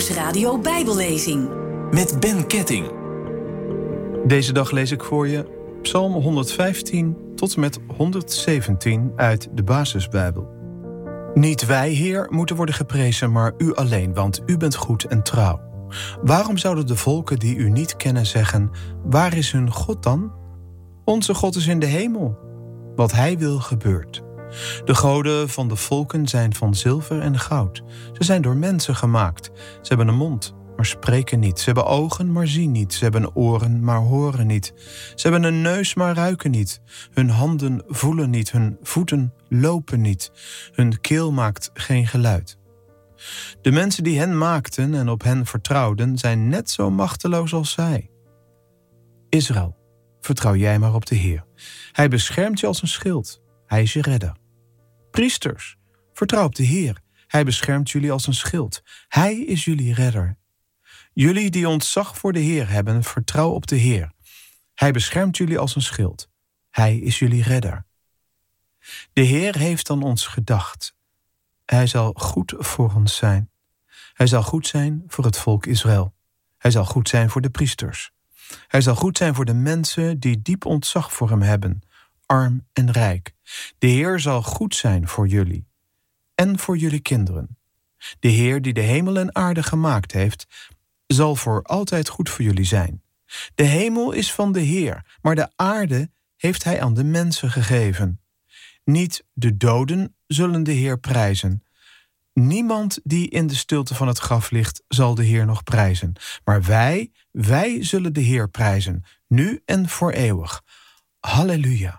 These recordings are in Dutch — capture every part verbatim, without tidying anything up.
Nieuwsradio Bijbellezing. Met Ben Ketting. Deze dag lees ik voor je Psalm honderdvijftien tot en met honderdzeventien uit de Basisbijbel. Niet wij, Heer, moeten worden geprezen, maar u alleen, want u bent goed en trouw. Waarom zouden de volken die u niet kennen zeggen, waar is hun God dan? Onze God is in de hemel. Wat hij wil gebeurt. De goden van de volken zijn van zilver en goud. Ze zijn door mensen gemaakt. Ze hebben een mond, maar spreken niet. Ze hebben ogen, maar zien niet. Ze hebben oren, maar horen niet. Ze hebben een neus, maar ruiken niet. Hun handen voelen niet. Hun voeten lopen niet. Hun keel maakt geen geluid. De mensen die hen maakten en op hen vertrouwden, zijn net zo machteloos als zij. Israël, vertrouw jij maar op de Heer. Hij beschermt je als een schild. Hij is je redder. Priesters, vertrouw op de Heer. Hij beschermt jullie als een schild. Hij is jullie redder. Jullie die ontzag voor de Heer hebben, vertrouw op de Heer. Hij beschermt jullie als een schild. Hij is jullie redder. De Heer heeft aan ons gedacht. Hij zal goed voor ons zijn. Hij zal goed zijn voor het volk Israël. Hij zal goed zijn voor de priesters. Hij zal goed zijn voor de mensen die diep ontzag voor hem hebben, arm en rijk. De Heer zal goed zijn voor jullie en voor jullie kinderen. De Heer die de hemel en aarde gemaakt heeft, zal voor altijd goed voor jullie zijn. De hemel is van de Heer, maar de aarde heeft hij aan de mensen gegeven. Niet de doden zullen de Heer prijzen. Niemand die in de stilte van het graf ligt, zal de Heer nog prijzen. Maar wij, wij zullen de Heer prijzen, nu en voor eeuwig. Halleluja.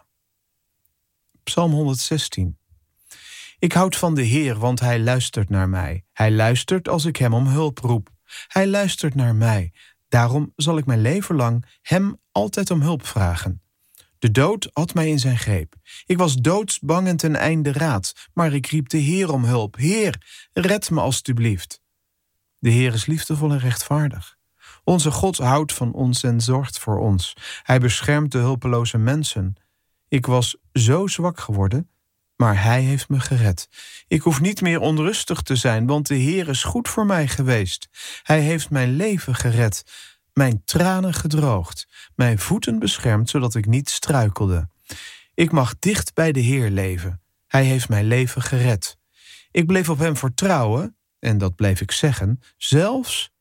Psalm honderdzestien. Ik houd van de Heer, want hij luistert naar mij. Hij luistert als ik hem om hulp roep. Hij luistert naar mij. Daarom zal ik mijn leven lang hem altijd om hulp vragen. De dood had mij in zijn greep. Ik was doodsbang en ten einde raad, maar ik riep de Heer om hulp. Heer, red me alstublieft. De Heer is liefdevol en rechtvaardig. Onze God houdt van ons en zorgt voor ons. Hij beschermt de hulpeloze mensen. Ik was zo zwak geworden, maar hij heeft me gered. Ik hoef niet meer onrustig te zijn, want de Heer is goed voor mij geweest. Hij heeft mijn leven gered, mijn tranen gedroogd, mijn voeten beschermd, zodat ik niet struikelde. Ik mag dicht bij de Heer leven. Hij heeft mijn leven gered. Ik bleef op hem vertrouwen, en dat bleef ik zeggen, zelfs